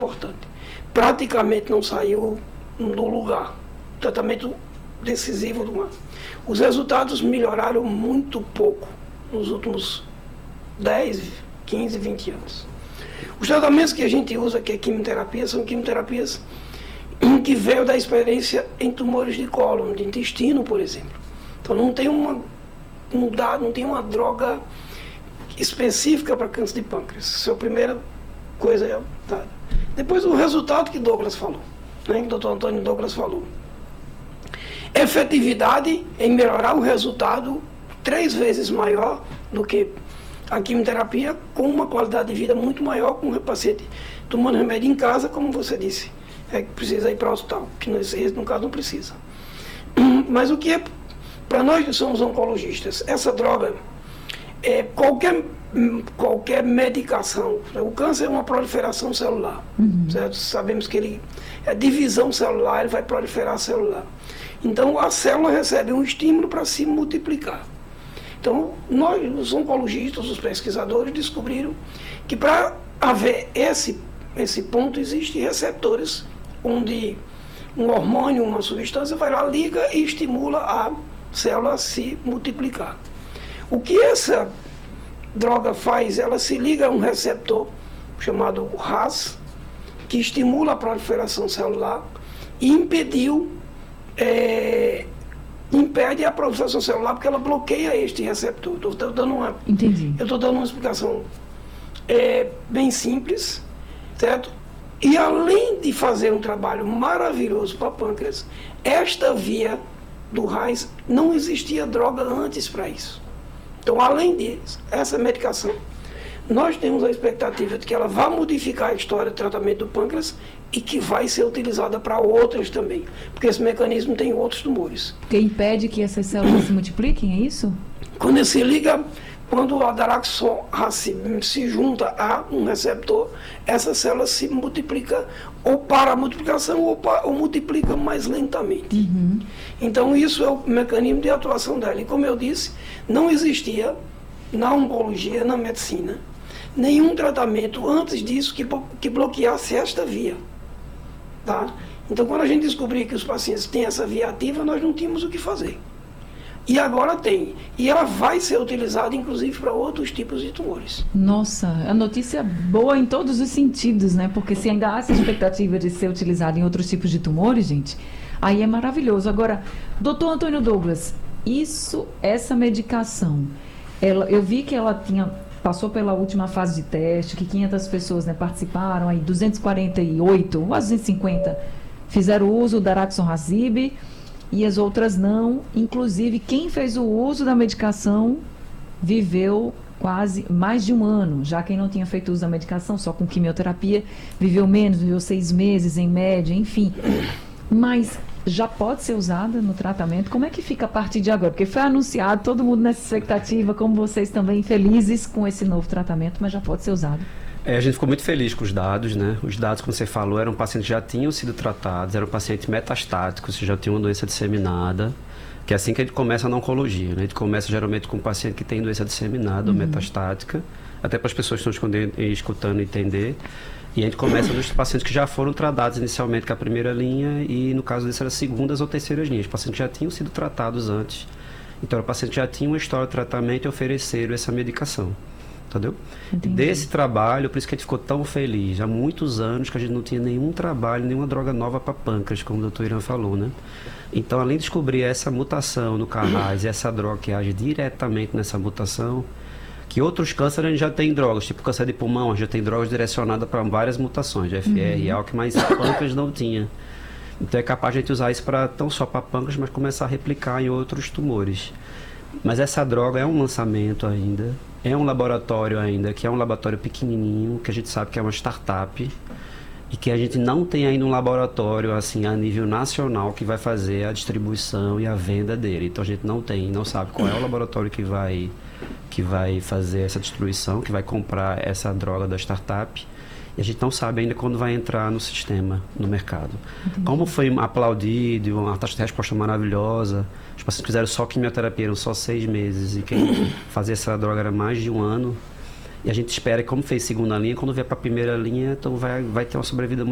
importante. Praticamente não saiu do lugar. Tratamento decisivo do mar. Os resultados melhoraram muito pouco nos últimos 10, 15, 20 anos. Os tratamentos que a gente usa, que é quimioterapia, são quimioterapias que veio da experiência em tumores de cólon, de intestino, por exemplo. Então não tem uma droga específica para câncer de pâncreas. Essa é a primeira coisa. Tá. Depois o resultado que Douglas falou, né, que o Dr. Antônio Douglas falou. Efetividade em melhorar o resultado 3 vezes maior do que a quimioterapia, com uma qualidade de vida muito maior, com o paciente tomando remédio em casa, como você disse, que precisa ir para o hospital, que nesse no caso não precisa. Mas o que é, para nós que somos oncologistas, essa droga, qualquer medicação, o câncer é uma proliferação celular, certo? Sabemos que ele é divisão celular, ele vai proliferar celular. Então a célula recebe um estímulo para se multiplicar. Então nós, os oncologistas, os pesquisadores, descobriram que para haver esse ponto, existem receptores onde um hormônio, uma substância vai lá, liga e estimula a célula a se multiplicar. O que essa droga faz? Ela se liga a um receptor chamado RAS, que estimula a proliferação celular e impede a proliferação celular, porque ela bloqueia este receptor. Eu estou dando uma explicação bem simples, certo? E além de fazer um trabalho maravilhoso para pâncreas, esta via do RAS não existia droga antes para isso. Então, além disso, essa medicação, nós temos a expectativa de que ela vá modificar a história do tratamento do pâncreas e que vai ser utilizada para outras também, porque esse mecanismo tem outros tumores. Que impede que essas células se multipliquem, é isso? Quando a daraxonrasib se junta a um receptor, essa célula se multiplica ou para a multiplicação ou multiplica mais lentamente. Então isso é o mecanismo de atuação dela. E como eu disse, não existia na oncologia, na medicina, nenhum tratamento antes disso que bloqueasse esta via. Tá? Então quando a gente descobriu que os pacientes têm essa via ativa, nós não tínhamos o que fazer. E agora tem. E ela vai ser utilizada, inclusive, para outros tipos de tumores. Nossa, a notícia boa em todos os sentidos, né? Porque se ainda há essa expectativa de ser utilizada em outros tipos de tumores, gente, aí é maravilhoso. Agora, doutor Antônio Douglas, essa medicação, eu vi que ela passou pela última fase de teste, que 500 pessoas, né, participaram, aí 248, quase 250, fizeram uso da daraxonrasib, e as outras não. Inclusive, quem fez o uso da medicação viveu quase mais de 1 ano. Já quem não tinha feito uso da medicação, só com quimioterapia, viveu menos, viveu 6 meses em média, enfim. Mas já pode ser usada no tratamento? Como é que fica a partir de agora? Porque foi anunciado, todo mundo nessa expectativa, como vocês também, felizes com esse novo tratamento, mas já pode ser usado. A gente ficou muito feliz com os dados, né? Os dados, como você falou, eram pacientes que já tinham sido tratados, eram pacientes metastáticos, que já tinham uma doença disseminada, que é assim que a gente começa na oncologia, né? A gente começa geralmente com um paciente que tem doença disseminada ou metastática, até para as pessoas que estão escutando entender. E a gente começa nos pacientes que já foram tratados inicialmente com a primeira linha e, no caso desse, eram segundas ou terceiras linhas. Os pacientes já tinham sido tratados antes. Então, o paciente já tinha uma história de tratamento e ofereceram essa medicação. Entendeu? Entendi. Desse trabalho, por isso que a gente ficou tão feliz. Há muitos anos que a gente não tinha nenhum trabalho, nenhuma droga nova para pâncreas, como o doutor Irã falou, né? Então, além de descobrir essa mutação no CARAS e essa droga que age diretamente nessa mutação, que outros cânceres a gente já tem drogas, tipo câncer de pulmão, a gente já tem drogas direcionadas para várias mutações, de FR, ALK, mas pâncreas não tinha. Então é capaz de a gente usar isso não só para pâncreas, mas começar a replicar em outros tumores. Mas essa droga é um lançamento ainda, é um laboratório ainda, que é um laboratório pequenininho, que a gente sabe que é uma startup, e que a gente não tem ainda um laboratório assim a nível nacional que vai fazer a distribuição e a venda dele. Então a gente não sabe qual é o laboratório que vai fazer essa distribuição, que vai comprar essa droga da startup. E a gente não sabe ainda quando vai entrar no sistema, no mercado. Entendi. Como foi aplaudido, uma taxa de resposta maravilhosa, os pacientes fizeram só quimioterapia, eram só 6 meses, e quem fazia essa droga era mais de 1 ano. E a gente espera que, como fez segunda linha, quando vier para a primeira linha, então vai ter uma sobrevida muito